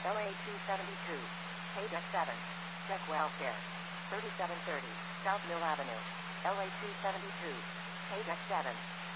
LA 272. Page X7. Check welfare. 3730. South Mill Avenue. LA 272. Page X7.